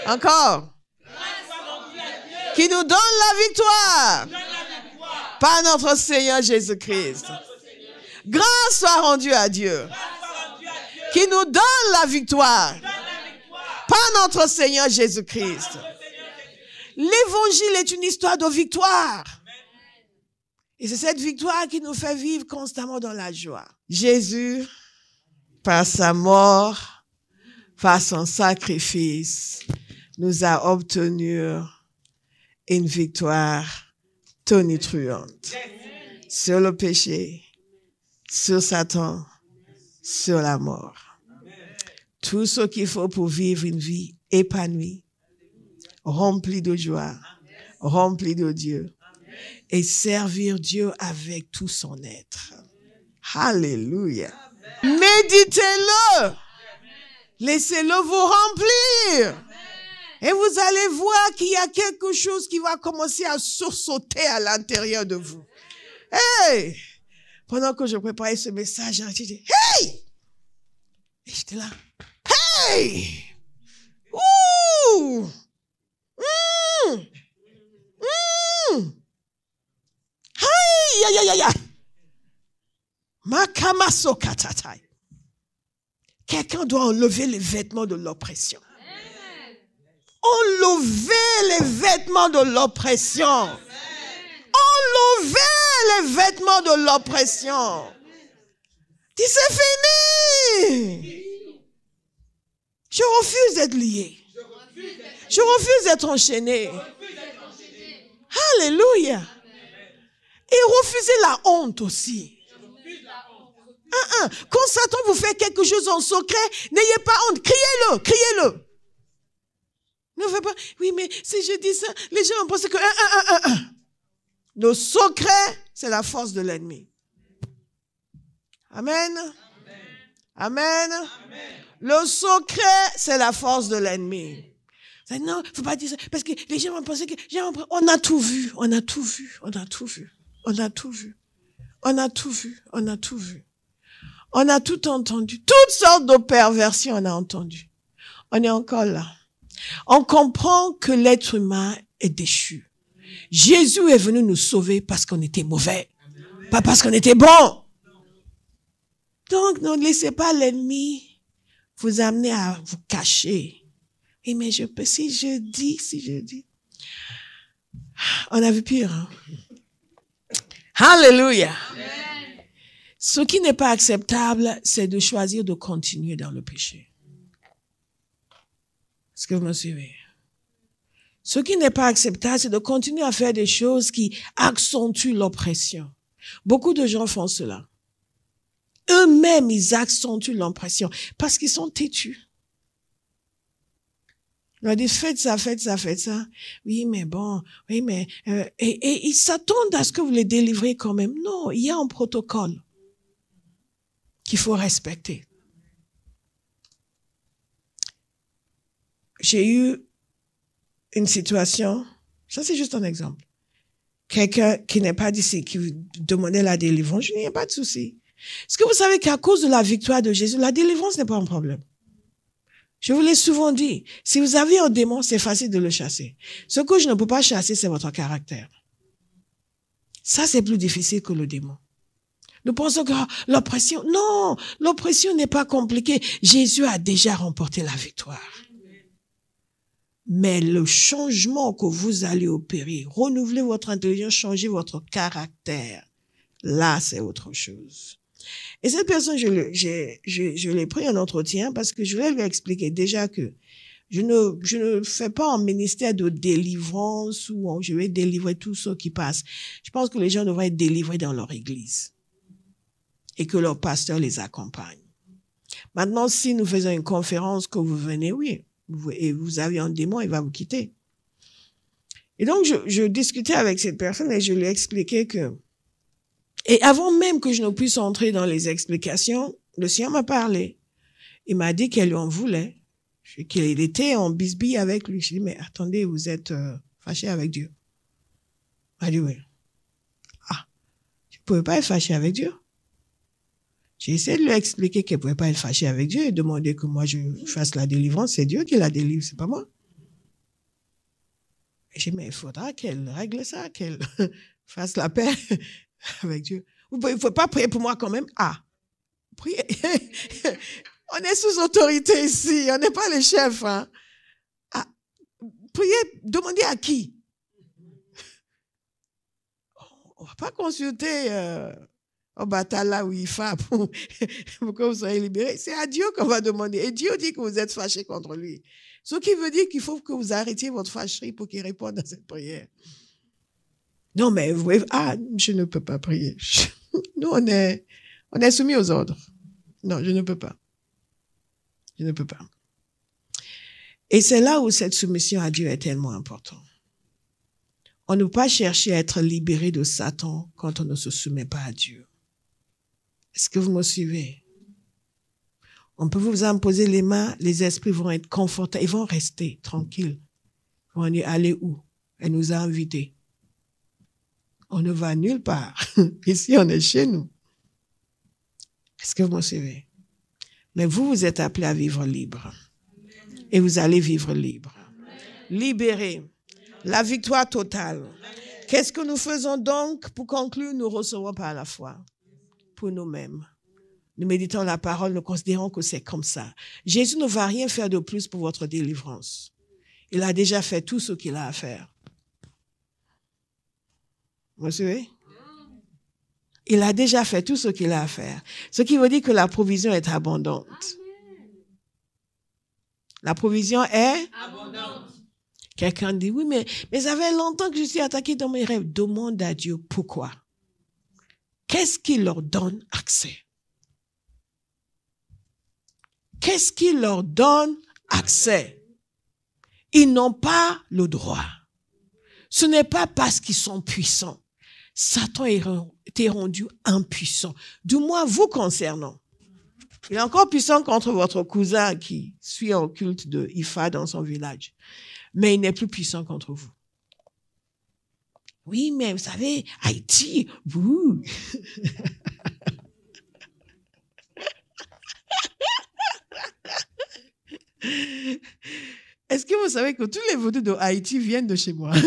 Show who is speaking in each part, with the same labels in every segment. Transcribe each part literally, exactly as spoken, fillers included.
Speaker 1: Encore. Qui nous donne la victoire par notre Seigneur Jésus-Christ. Grâce soit rendue à Dieu qui nous donne la victoire par notre Seigneur Jésus-Christ. L'évangile est une histoire de victoire. Et c'est cette victoire qui nous fait vivre constamment dans la joie. Jésus, par sa mort, par son sacrifice, nous a obtenu une victoire tonitruante sur le péché, sur Satan, sur la mort. Tout ce qu'il faut pour vivre une vie épanouie, remplie de joie, remplie de Dieu, et servir Dieu avec tout son être. Alléluia. Méditez-le. Laissez-le vous remplir. Et vous allez voir qu'il y a quelque chose qui va commencer à sursauter à l'intérieur de vous. Hey! Pendant que je préparais ce message, j'ai dit, hey! Et j'étais là. Hey! Ouh! Mmh! Mmh! Aïe, aïe, aïe, aïe! Makamaso katatai. Quelqu'un doit enlever les vêtements de l'oppression. Enlever les vêtements de l'oppression. Enlever les vêtements de l'oppression. Dis, c'est fini. Je refuse d'être lié. Je refuse d'être enchaîné. Alléluia. Et refusez la honte aussi. Un, un. Quand Satan vous fait quelque chose en secret, n'ayez pas honte. Criez-le, criez-le. Ne faites pas, oui, mais si je dis ça, les gens vont penser que... Un, un, un, un. Le secret, c'est la force de l'ennemi. Amen. Amen. Amen. Le secret, c'est la force de l'ennemi. Non, il ne faut pas dire ça, parce que les gens vont penser que... On a tout vu, on a tout vu, on a tout vu, on a tout vu, on a tout vu, on a tout vu. On a tout entendu, toutes sortes de perversions on a entendu. On est encore là. On comprend que l'être humain est déchu. Jésus est venu nous sauver parce qu'on était mauvais, pas parce qu'on était bon. Donc, ne laissez pas l'ennemi vous amener à vous cacher. Et mais je peux, si je dis, si je dis. On a vu pire, hein? Alléluia. Ce qui n'est pas acceptable, c'est de choisir de continuer dans le péché. Est-ce que vous me suivez? Ce qui n'est pas acceptable, c'est de continuer à faire des choses qui accentuent l'oppression. Beaucoup de gens font cela. Eux-mêmes, ils accentuent l'oppression parce qu'ils sont têtus. Ils leur disent, faites ça, faites ça, faites ça. Oui, mais bon, oui, mais... Euh, et, et ils s'attendent à ce que vous les délivrez quand même. Non, il y a un protocole qu'il faut respecter. J'ai eu une situation, ça c'est juste un exemple. Quelqu'un qui n'est pas d'ici, qui demandait la délivrance, je n'y ai pas de souci. Est-ce que vous savez qu'à cause de la victoire de Jésus, la délivrance n'est pas un problème? Je vous l'ai souvent dit, si vous avez un démon, c'est facile de le chasser. Ce que je ne peux pas chasser, c'est votre caractère. Ça, c'est plus difficile que le démon. Nous pensons que oh, l'oppression, non, l'oppression n'est pas compliquée. Jésus a déjà remporté la victoire. Mais le changement que vous allez opérer, renouveler votre intelligence, changer votre caractère, là, c'est autre chose. Et cette personne, je, le, je, je, je l'ai pris en entretien parce que je voulais lui expliquer déjà que je ne, je ne fais pas un ministère de délivrance où je vais délivrer tous ceux qui passent. Je pense que les gens devraient être délivrés dans leur église et que leur pasteur les accompagne. Maintenant, si nous faisons une conférence, que vous venez, oui, vous, et vous avez un démon, il va vous quitter. Et donc, je, je discutais avec cette personne et je lui expliquais que, et avant même que je ne puisse entrer dans les explications, le Seigneur m'a parlé. Il m'a dit qu'elle lui en voulait, qu'il était en bisbille avec lui. Je lui ai dit, mais attendez, vous êtes euh, fâché avec Dieu. Il m'a dit, oui. Ah, je ne pouvais pas être fâché avec Dieu. J'ai essayé de lui expliquer qu'elle ne pouvait pas être fâchée avec Dieu et demander que moi je fasse la délivrance. C'est Dieu qui la délivre, c'est pas moi. J'ai dit, mais il faudra qu'elle règle ça, qu'elle fasse la paix avec Dieu. Il ne faut pas prier pour moi quand même. Ah, priez. On est sous autorité ici, on n'est pas les chefs. Hein. Ah, priez, demandez à qui? On ne va pas consulter euh, Obatala ou Ifa pour, pour que vous soyez libérés. C'est à Dieu qu'on va demander. Et Dieu dit que vous êtes fâchés contre lui. Ce qui veut dire qu'il faut que vous arrêtiez votre fâcherie pour qu'il réponde à cette prière. Non, mais vous voyez, ah, je ne peux pas prier. Nous, on est, on est soumis aux ordres. Non, je ne peux pas. Je ne peux pas. Et c'est là où cette soumission à Dieu est tellement importante. On ne peut pas chercher à être libéré de Satan quand on ne se soumet pas à Dieu. Est-ce que vous me suivez? On peut vous imposer les mains, les esprits vont être confortables, ils vont rester tranquilles. Ils vont dire, allez où? Elle nous a invités. On ne va nulle part. Ici, on est chez nous. Est-ce que vous me suivez? Mais vous, vous êtes appelés à vivre libre. Et vous allez vivre libre. Libéré. La victoire totale. Qu'est-ce que nous faisons donc? Pour conclure, nous recevons par la foi. Pour nous-mêmes. Nous méditons la parole, nous considérons que c'est comme ça. Jésus ne va rien faire de plus pour votre délivrance. Il a déjà fait tout ce qu'il a à faire. Vous savez? Il a déjà fait tout ce qu'il a à faire. Ce qui veut dire que la provision est abondante. La provision est abondante. Quelqu'un dit, oui, mais, mais ça fait longtemps que je suis attaqué dans mes rêves. Demande à Dieu pourquoi. Qu'est-ce qui leur donne accès? Qu'est-ce qui leur donne accès? Ils n'ont pas le droit. Ce n'est pas parce qu'ils sont puissants. Satan est rendu impuissant. Du moins, vous concernant. Il est encore puissant contre votre cousin qui suit un culte de Ifa dans son village. Mais il n'est plus puissant contre vous. Oui, mais vous savez, Haïti, vous. Est-ce que vous savez que tous les vaudous de Haïti viennent de chez moi?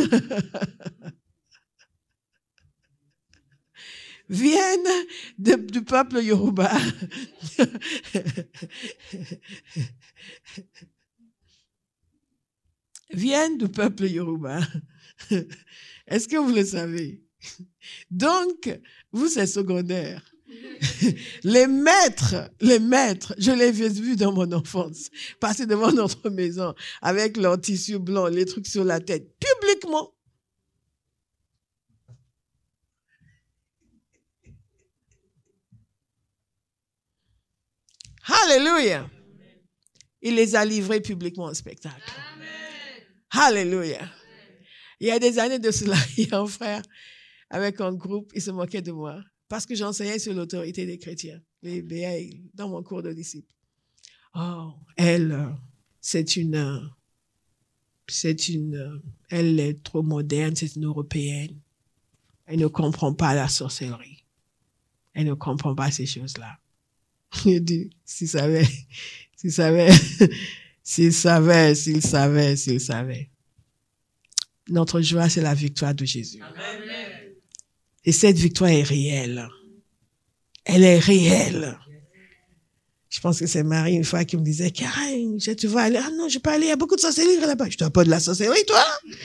Speaker 1: Viennent de, du peuple Yoruba. Viennent du peuple Yoruba. Est-ce que vous le savez? Donc, vous, c'est secondaire. Les maîtres, les maîtres, je les ai vus dans mon enfance, passer devant notre maison avec leur tissu blanc, les trucs sur la tête, publiquement. Alléluia. Il les a livrés publiquement au spectacle. Amen. Alléluia. Il y a des années de cela, il y a un frère avec un groupe, il se moquait de moi parce que j'enseignais sur l'autorité des chrétiens, les B A, dans mon cours de disciples. Oh, elle, c'est une, c'est une, elle est trop moderne, c'est une européenne. Elle ne comprend pas la sorcellerie. Elle ne comprend pas ces choses-là. Il dit, s'il savait, s'il savait, s'il savait, s'il savait, s'il savait. Notre joie, c'est la victoire de Jésus. Amen. Et cette victoire est réelle. Elle est réelle. Je pense que c'est Marie, une fois, qui me disait, Karen, tu vas aller, ah non, je peux aller, il y a beaucoup de sorcellerie là-bas. Je ne dois pas de la sorcellerie, toi?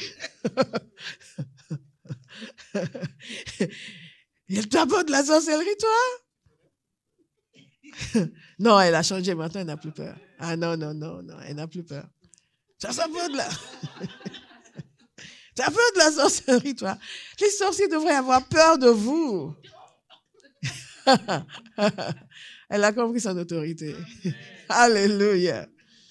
Speaker 1: Il ne doit pas de la sorcellerie, toi? Non, elle a changé, maintenant elle n'a plus peur. Ah non, non, non, non, elle n'a plus peur. Ça, ça peut de la... Ça peut de la sorcellerie, toi. Les sorciers devraient avoir peur de vous. Elle a compris son autorité. Alléluia.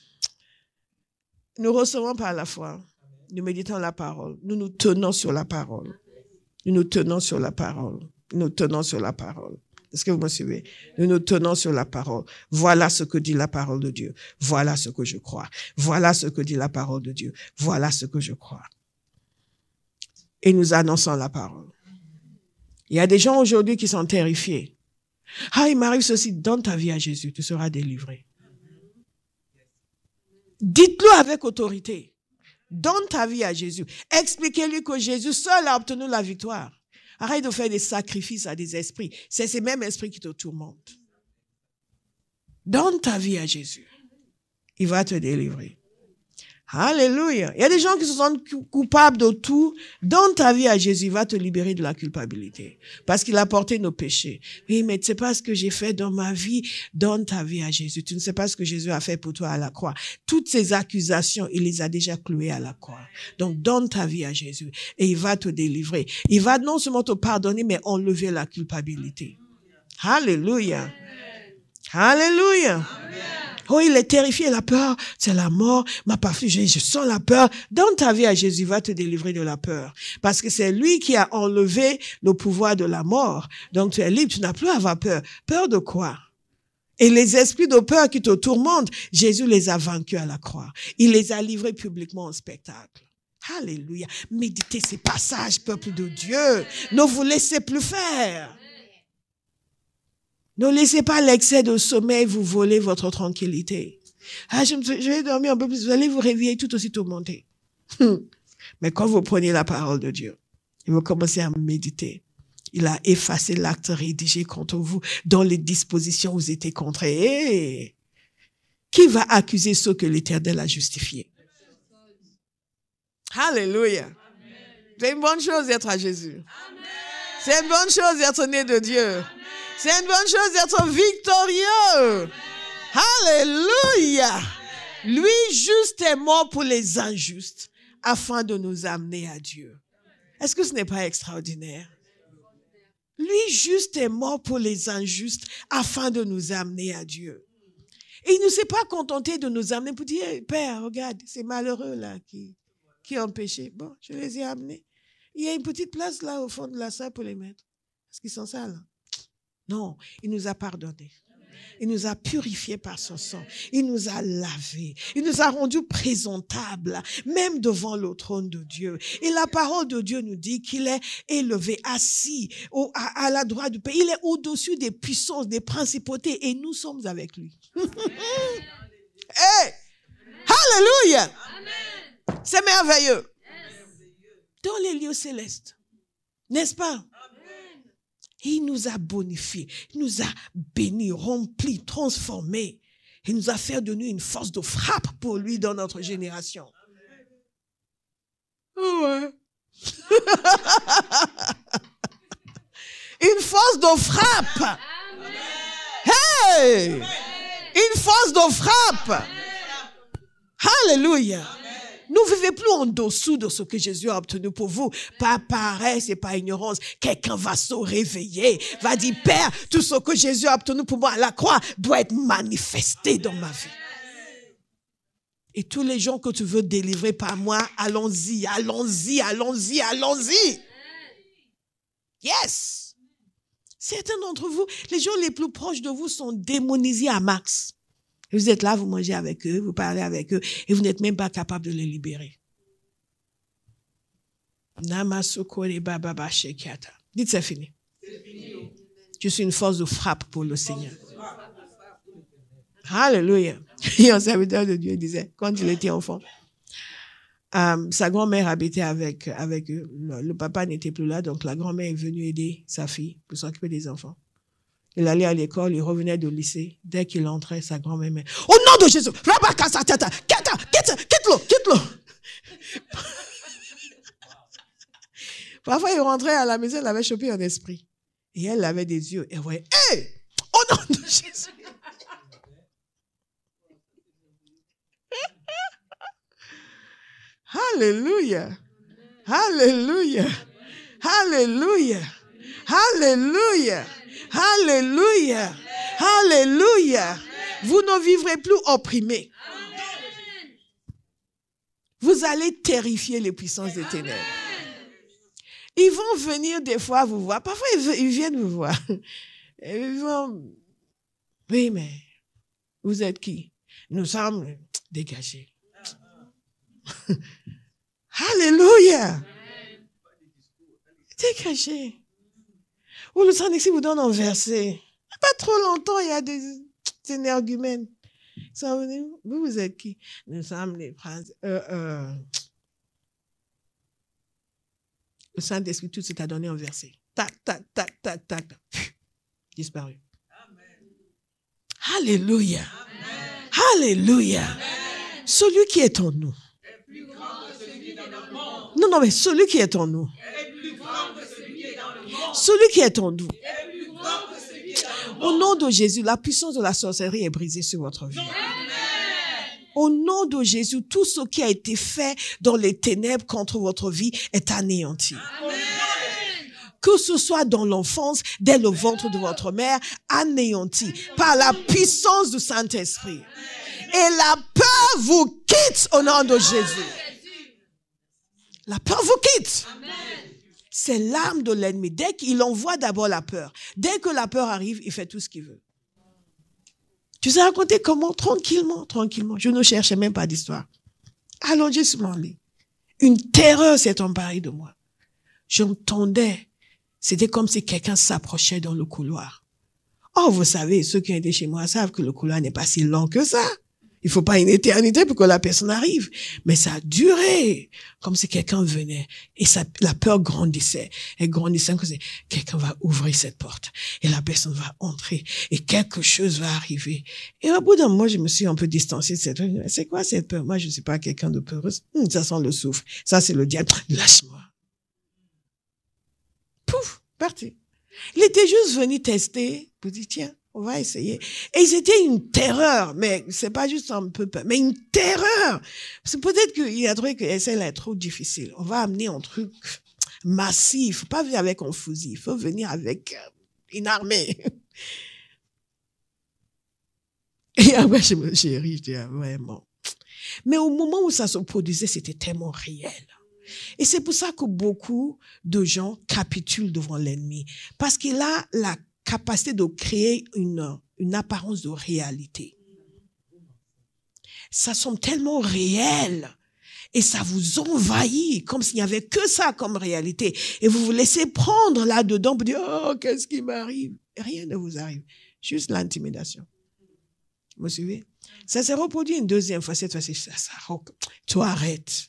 Speaker 1: Nous recevons par la foi. Nous méditons la parole. Nous nous tenons sur la parole. Nous nous tenons sur la parole. Nous nous tenons sur la parole. Est-ce que vous me suivez? Nous nous tenons sur la parole. Voilà ce que dit la parole de Dieu. Voilà ce que je crois. Voilà ce que dit la parole de Dieu. Voilà ce que je crois. Et nous annonçons la parole. Il y a des gens aujourd'hui qui sont terrifiés. Ah, il m'arrive ceci. Donne ta vie à Jésus, tu seras délivré. Dites-le avec autorité. Donne ta vie à Jésus. Expliquez-lui que Jésus seul a obtenu la victoire. Arrête de faire des sacrifices à des esprits. C'est ces mêmes esprits qui te tourmentent. Donne ta vie à Jésus. Il va te délivrer. Alléluia. Il y a des gens qui se sentent coupables de tout. Donne ta vie à Jésus, il va te libérer de la culpabilité. Parce qu'il a porté nos péchés. Oui, mais tu ne sais pas ce que j'ai fait dans ma vie. Donne ta vie à Jésus. Tu ne sais pas ce que Jésus a fait pour toi à la croix. Toutes ces accusations, il les a déjà clouées à la croix. Donc, donne ta vie à Jésus et il va te délivrer. Il va non seulement te pardonner, mais enlever la culpabilité. Alléluia. Alléluia. Amen. Oh, il est terrifié, la peur, c'est la mort, m'a pas figé, je sens la peur. Donne ta vie à Jésus, il va te délivrer de la peur. Parce que c'est lui qui a enlevé le pouvoir de la mort. Donc tu es libre, tu n'as plus à avoir peur. Peur de quoi? Et les esprits de peur qui te tourmentent, Jésus les a vaincus à la croix. Il les a livrés publiquement au spectacle. Alléluia. Méditez ces passages, peuple de Dieu. Ne vous laissez plus faire. Ne laissez pas l'excès de sommeil vous voler votre tranquillité. Ah, je, me, je vais dormir un peu plus. Vous allez vous réveiller tout aussi tourmenté. Mais quand vous prenez la parole de Dieu, et vous commencez à méditer, il a effacé l'acte rédigé contre vous dans les dispositions où vous étiez contraints. Hey, qui va accuser ceux que l'Éternel a justifiés? Alléluia. C'est une bonne chose d'être à Jésus. C'est une bonne chose d'être né de Dieu. C'est une bonne chose d'être victorieux. Alléluia. Lui juste est mort pour les injustes afin de nous amener à Dieu. Est-ce que ce n'est pas extraordinaire? Lui juste est mort pour les injustes afin de nous amener à Dieu. Et il ne s'est pas contenté de nous amener pour dire, hey, Père, regarde, ces malheureux là qui, qui ont péché. Bon, je les ai amenés. Il y a une petite place là au fond de la salle pour les mettre. Parce qu'ils sont sales. Non, il nous a pardonnés. Il nous a purifiés par son sang. Il nous a lavés. Il nous a rendus présentables, même devant le trône de Dieu. Et la parole de Dieu nous dit qu'il est élevé, assis au, à, à la droite du Père. Il est au-dessus des puissances, des principautés, et nous sommes avec lui. Hey! Alléluia! C'est merveilleux. Dans les lieux célestes. N'est-ce pas? Il nous a bonifiés, il nous a bénis, remplis, transformés. Il nous a fait de nous une force de frappe pour lui dans notre génération. Oh ouais. Une force de frappe. Hey! Une force de frappe. Alléluia. Ne vivez plus en dessous de ce que Jésus a obtenu pour vous. Pas paresse et pas ignorance. Quelqu'un va se réveiller, va dire, Père, tout ce que Jésus a obtenu pour moi à la croix doit être manifesté dans ma vie. Et tous les gens que tu veux délivrer par moi, allons-y, allons-y, allons-y, allons-y. Yes. Certains d'entre vous, les gens les plus proches de vous sont démonisés à max. Vous êtes là, vous mangez avec eux, vous parlez avec eux, et vous n'êtes même pas capable de les libérer. Dites, c'est fini. Je suis une force de frappe pour le Seigneur. Alléluia. Et un serviteur de Dieu disait, quand il était enfant, euh, sa grand-mère habitait avec, avec eux. Le, le papa n'était plus là, donc la grand-mère est venue aider sa fille pour s'occuper des enfants. Il allait à l'école, il revenait du lycée. Dès qu'il entrait, sa grand-mère met, au nom de Jésus, quitte-le, quitte-le. Parfois, il rentrait à la maison, il avait chopé un esprit. Et elle avait des yeux. Et elle voyait, hé, au nom de Jésus. Alléluia. Alléluia. Alléluia. Alléluia. Alléluia. Alléluia. Vous ne vivrez plus opprimés. Vous allez terrifier les puissances des ténèbres. Ils vont venir des fois vous voir. Parfois, ils viennent vous voir. Ils vont... Oui, mais vous êtes qui? Nous sommes dégagés. Alléluia. Dégagés. Ou le Saint-Esprit vous donne un verset. Pas trop longtemps, il y a des, des énergumènes. Vous, vous êtes qui? Nous sommes les princes. Euh, euh, Le Saint-Esprit, tout de suite, a donné un verset. Tac, tac, tac, tac, tac. Disparu. Amen. Alléluia. Amen. Alléluia. Amen. Celui qui est en nous. Est plus grand que celui qui est dans le monde. Non, non, mais celui qui est en nous. Est plus grand que celui qui est dans le monde. Celui qui est en nous. Est plus grand que celui qui est dans le monde. Au nom de Jésus, la puissance de la sorcellerie est brisée sur votre vie. Amen. Au nom de Jésus, tout ce qui a été fait dans les ténèbres contre votre vie est anéanti. Amen. Que ce soit dans l'enfance, dès le ventre de votre mère, anéanti par la puissance du Saint-Esprit. Et la peur vous quitte au nom de Jésus. La peur vous quitte. C'est l'arme de l'ennemi. Dès qu'il envoie d'abord la peur, dès que la peur arrive, il fait tout ce qu'il veut. Tu sais raconter comment? Tranquillement, tranquillement. Je ne cherchais même pas d'histoire. Allongé sur mon lit. Une terreur s'est emparée de moi. J'entendais. C'était comme si quelqu'un s'approchait dans le couloir. Oh, vous savez, ceux qui ont été chez moi savent que le couloir n'est pas si long que ça. Il faut pas une éternité pour que la personne arrive. Mais ça a duré. Comme si quelqu'un venait. Et ça, la peur grandissait. Elle grandissait comme si quelqu'un va ouvrir cette porte. Et la personne va entrer. Et quelque chose va arriver. Et au bout d'un moment, je me suis un peu distancée de cette peur. C'est quoi cette peur? Moi, je ne suis pas quelqu'un de peureuse. Hum, ça sent le souffle. Ça, c'est le diable. Lâche-moi. Pouf, parti. Il était juste venu tester pour dire, tiens, on va essayer. Et c'était une terreur, mais c'est pas juste un peu peur, mais une terreur. C'est peut-être qu'il a trouvé que l'essai est trop difficile. On va amener un truc massif. Faut pas venir avec un fusil. Il faut venir avec une armée. Et après, je me, j'ai ri, je dis, ah, vraiment. Mais au moment où ça se produisait, c'était tellement réel. Et c'est pour ça que beaucoup de gens capitulent devant l'ennemi. Parce qu'il a la capacité de créer une, une apparence de réalité. Ça semble tellement réel. Et ça vous envahit comme s'il n'y avait que ça comme réalité. Et vous vous laissez prendre là-dedans pour dire, oh, qu'est-ce qui m'arrive? Rien ne vous arrive. Juste l'intimidation. Vous me suivez? Ça s'est reproduit une deuxième fois. Cette fois-ci, ça, ça, toi, arrête.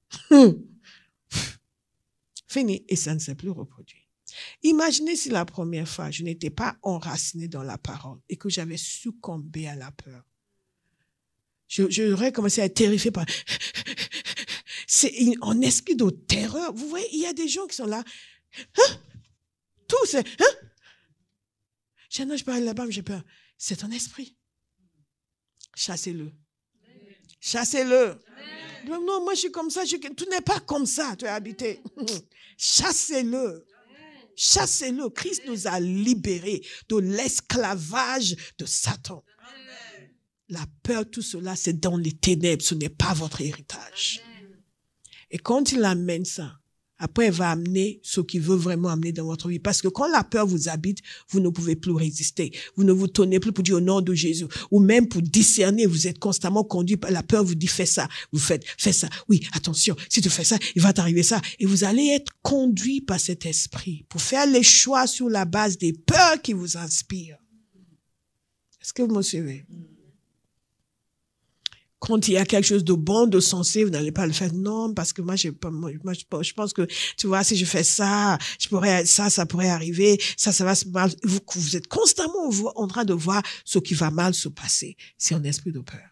Speaker 1: Fini. Et ça ne s'est plus reproduit. Imaginez si la première fois, je n'étais pas enracinée dans la parole et que j'avais succombé à la peur. Je, j'aurais commencé à être terrifiée par... C'est un esprit de terreur. Vous voyez, il y a des gens qui sont là. Hein? Tout, c'est... Hein? Je dis, non, je peux aller là-bas, mais j'ai peur. C'est un esprit. Chassez-le. Chassez-le. Non, non, moi je suis comme ça. Je... Tu n'es pas comme ça, tu es habité. Chassez-le. Chassez-le. Christ nous a libérés de l'esclavage de Satan. La peur, tout cela, c'est dans les ténèbres. Ce n'est pas votre héritage. Et quand il amène ça, après, il va amener ce qu'il veut vraiment amener dans votre vie. Parce que quand la peur vous habite, vous ne pouvez plus résister. Vous ne vous tenez plus pour dire au nom de Jésus. Ou même pour discerner, vous êtes constamment conduit par la peur, vous dit fais ça. Vous faites, fais ça. Oui, attention, si tu fais ça, il va t'arriver ça. Et vous allez être conduit par cet esprit pour faire les choix sur la base des peurs qui vous inspirent. Est-ce que vous me suivez? Quand il y a quelque chose de bon, de sensé, vous n'allez pas le faire. Non, parce que moi, j'ai pas, moi, je pense que, tu vois, si je fais ça, je pourrais, ça, ça pourrait arriver, ça, ça va se mal. Vous, vous êtes constamment en train de voir ce qui va mal se passer. C'est un esprit de peur.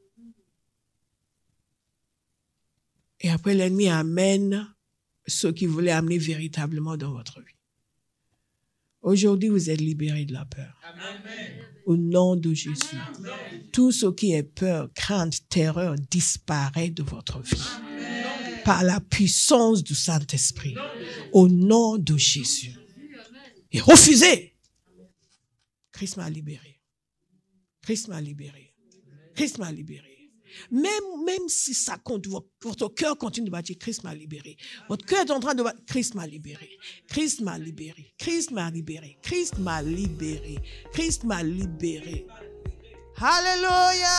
Speaker 1: Et après, l'ennemi amène ce qu'il voulait amener véritablement dans votre vie. Aujourd'hui, vous êtes libérés de la peur. Amen. Au nom de Jésus. Amen. Tout ce qui est peur, crainte, terreur disparaît de votre vie. Amen. Par la puissance du Saint-Esprit. Au nom de Jésus. Et refusez. Christ m'a libéré. Christ m'a libéré. Christ m'a libéré. Même, même si ça compte, votre cœur continue de battre, Christ m'a libéré. Votre cœur est en train de battre, Christ m'a libéré. Christ m'a libéré. Christ m'a libéré. Christ m'a libéré. Christ m'a libéré. Alléluia!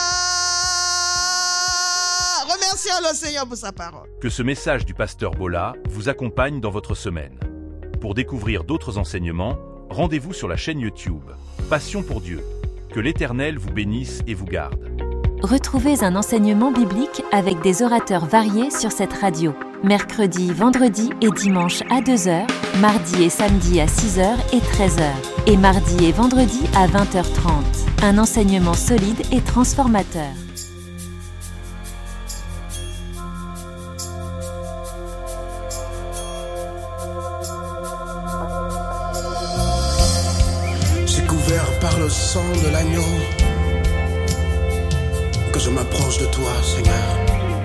Speaker 1: Remercions le Seigneur pour sa parole.
Speaker 2: Que ce message du pasteur Bola vous accompagne dans votre semaine. Pour découvrir d'autres enseignements, rendez-vous sur la chaîne YouTube Passion pour Dieu. Que l'Éternel vous bénisse et vous garde.
Speaker 3: Retrouvez un enseignement biblique avec des orateurs variés sur cette radio. mercredi, vendredi et dimanche à deux heures, mardi et samedi à six heures et treize heures, et mardi et vendredi à vingt heures trente. Un enseignement solide et transformateur.
Speaker 4: C'est couvert par le sang de l'agneau que je m'approche de toi, Seigneur.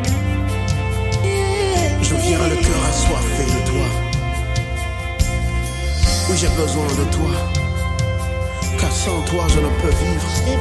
Speaker 4: Je viens le cœur assoiffé de toi. Oui, j'ai besoin de toi, car sans toi je ne peux vivre.